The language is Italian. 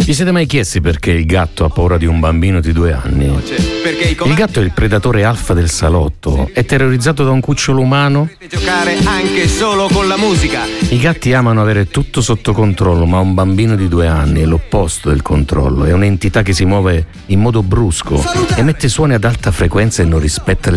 Vi siete mai chiesti perché il gatto ha paura di un bambino di 2 anni? Il gatto è il predatore alfa del salotto. È terrorizzato da un cucciolo umano? Giocare anche solo con la musica. I gatti amano avere tutto sotto controllo, ma un bambino di 2 anni è l'opposto del controllo. È un'entità che si muove in modo brusco, emette suoni ad alta frequenza e non rispetta le